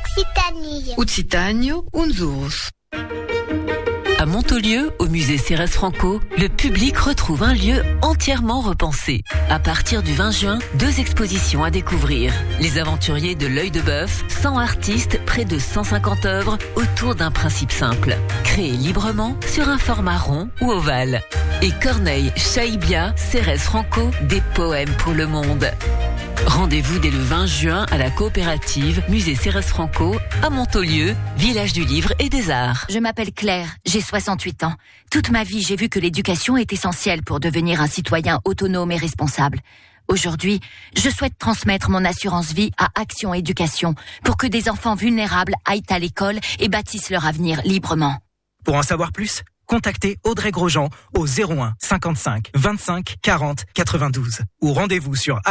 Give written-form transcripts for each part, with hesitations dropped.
Occitanie, unsurus. À Montaulieu, au musée Cérès Franco, le public retrouve un lieu entièrement repensé. À partir du 20 juin, 2 expositions à découvrir. Les aventuriers de l'œil de bœuf, 100 artistes, près de 150 œuvres autour d'un principe simple. Créés librement sur un format rond ou ovale. Et Corneille, Chaïbia, Cérès Franco, des poèmes pour le monde. Rendez-vous dès le 20 juin à la coopérative Musée Cérès Franco à Montaulieu, village du livre et des arts. Je m'appelle Claire, j'ai 68 ans. Toute ma vie, j'ai vu que l'éducation est essentielle pour devenir un citoyen autonome et responsable. Aujourd'hui, je souhaite transmettre mon assurance vie à Action Éducation pour que des enfants vulnérables aillent à l'école et bâtissent leur avenir librement. Pour en savoir plus, contactez Audrey Grosjean au 01 55 25 40 92 ou rendez-vous sur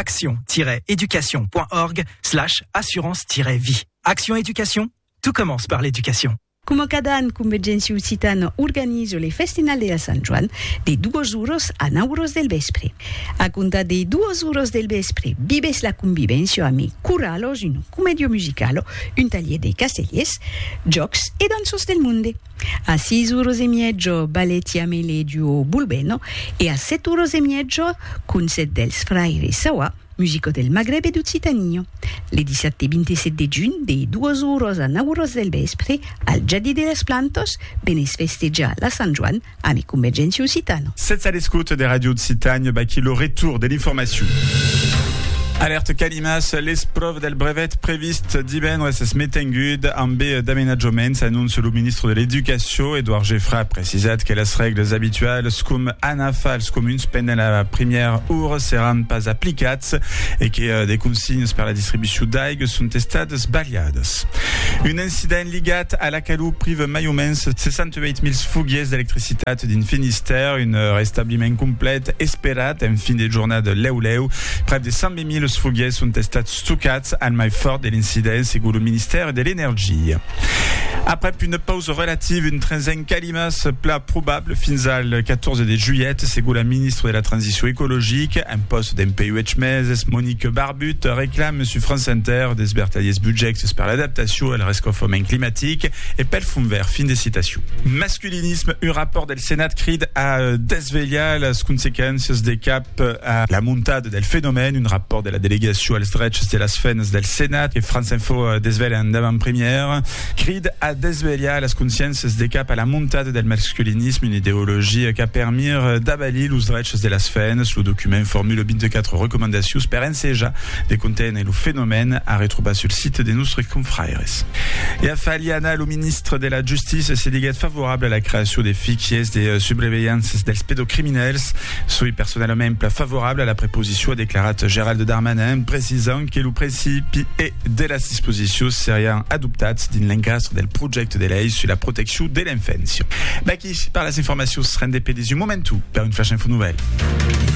action-éducation.org/assurance-vie. Action Éducation, tout commence par l'éducation. Come cada an, Convergència Occitana organitza le Festinal de Sant Joan de 2 horas a 9 horas del vespre. A contar de 2 horas del vespre, vives la convivència amb curalos, un comèdio musical, un taller de castellers, jocs e dansos del monde. A 6 horas e mezzo, ballet e amele duo Bulbeno e a 7 horas e mezzo, concert dels Fraires Sawa, musico del Maghreb e d'Occitania. Le 17 e 27 de juny, de 2 horas a 9 horas del vespre, al Jardí de les Plantes, benes festejar la Sant Joan amb Convergència Occitana. Cette salle écoute des radios d'Occitanie, qui le retour de l'information. Alerte Calimas, les preuves del brevet previst divendres es metengud en B d'aménagement, annonce le ministre de l'Éducation, Edouard Geffra, a precisat que les règles habituelles com anafals comuns pendant la première heure seran pas aplicats et que des consignes per la distribució d'aigua sont estades baliades. Un incident ligat a la calu prive mai o menys 68.000 fugies d'electricitat din Finisterre, un restabliment complet esperat en fin de jornada leu-leu, près de 120.000 fugies sont estats stockats al mai fort de l'incident segons le ministère de l'Énergie. Après une pause relative, une trenzaine Calimas plat probable fins al 14 de juillet, segons la ministre de la Transition écologique, un poste d'un PUH meses, Monique Barbut, réclame sur France Inter des bertaliers budgets per l'adaptation al rescauffement climatique et pel fond vert. Fin de citation. Masculinisme, un rapport del Sénat crid a desvetllar les consequences de cap a la montade del phénomène, un rapport de la délégation als drets de las fenes del Sénat que France Info desvela en avant-première, crid a desvetllar les consciènces de cap a la montade del masculinisme, une idéologie qui a permis d'abalir los drets de las fenes. Le document formule 24 recommandations per ensejar de contenir le phénomène a retrouver sur le site de nostres confrères. Et a Faliana, le ministre de la Justice, s'est dit favorable à la création des fichiers de surveillance dels pédocriminels. Soy personnellement favorable à la préposition, a déclarat Gérald Darmanin, précisant que le principe et de la disposition serien adoptats din l'encastre del projecte de lei sur la protection de l'enfance. Qui par les informations seran dependis un momentu per une flash info nouvelle.